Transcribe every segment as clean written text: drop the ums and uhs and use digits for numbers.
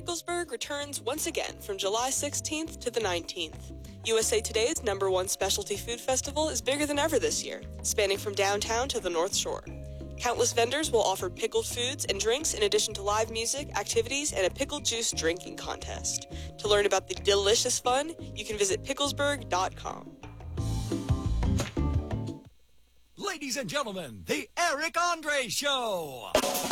Picklesburg returns once again from July 16th to the 19th. USA Today's #1 specialty food festival is bigger than ever this year, spanning from downtown to the North Shore. Countless vendors will offer pickled foods and drinks in addition to live music, activities, and a pickled juice drinking contest. To learn about the delicious fun, you can visit picklesburg.com. Ladies and gentlemen, the Eric Andre Show.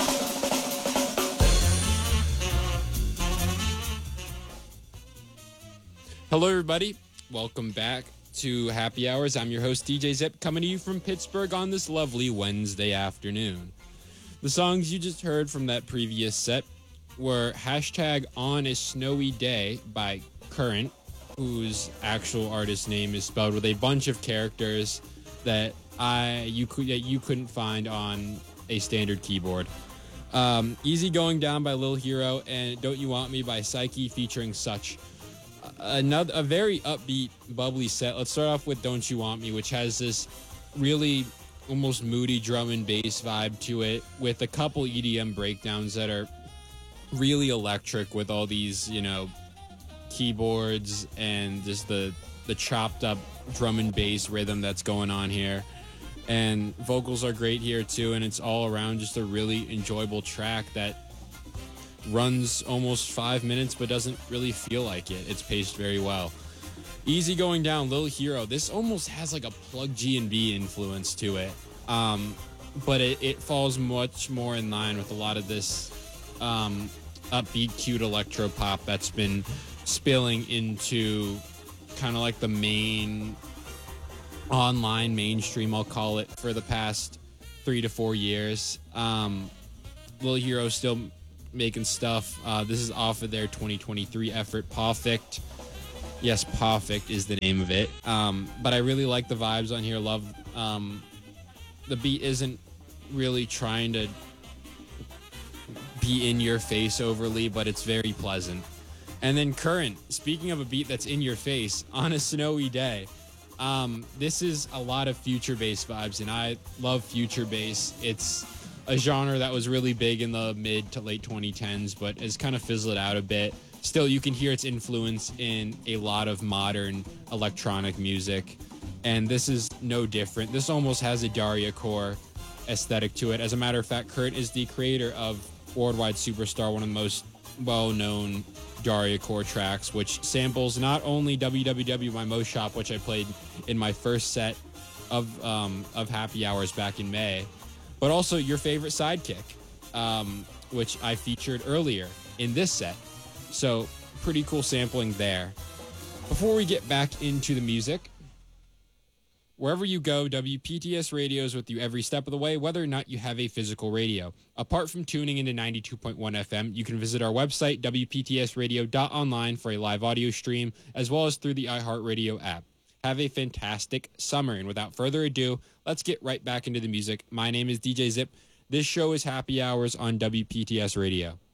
Hello, everybody. Welcome back to Happy Hours. I'm your host, DJ Zip, coming to you from Pittsburgh on this lovely Wednesday afternoon. The songs you just heard from that previous set were hashtag On a Snowy Day by Current, whose actual artist name is spelled with a bunch of characters that you couldn't find on a standard keyboard. Easy Going Down by Lil Hero and Don't You Want Me by Psyche featuring Such. A very upbeat, bubbly set. Let's start off with Don't You Want Me, which has this really almost moody drum and bass vibe to it, with a couple EDM breakdowns that are really electric with all these, keyboards and just the chopped up drum and bass rhythm that's going on here. And vocals are great here too, and it's all around just a really enjoyable track that runs almost 5 minutes but doesn't really feel like it. It's paced very well. Easy Going Down, Lil Hero. This almost has like a Plug G&B influence to it, but it falls much more in line with a lot of this upbeat, cute electro pop that's been spilling into kind of like the main online mainstream, I'll call it, for the past 3 to 4 years. Lil Hero still making stuff. This is off of their 2023 effort, Pawfict. Yes, Pawfict is the name of it. But I really like the vibes on here. Love the beat isn't really trying to be in your face overly, but it's very pleasant. And then Current, speaking of a beat that's in your face, On a Snowy Day. This is a lot of future bass vibes, and I love future bass. It's a genre that was really big in the mid to late 2010s, but has kind of fizzled out a bit. Still, you can hear its influence in a lot of modern electronic music, and this is no different. This almost has a Daria Core aesthetic to it. As a matter of fact, Kurt is the creator of Worldwide Superstar, one of the most well-known Daria Core tracks, which samples not only WWW by Mo Shop, which I played in my first set of Happy Hours back in May, but also Your Favorite Sidekick, which I featured earlier in this set. So pretty cool sampling there. Before we get back into the music, wherever you go, WPTS Radio is with you every step of the way, whether or not you have a physical radio. Apart from tuning into 92.1 FM, you can visit our website, WPTSradio.online, for a live audio stream, as well as through the iHeartRadio app. Have a fantastic summer, and without further ado, let's get right back into the music. My name is DJ Zip. This show is Happy Hours on WPTS Radio.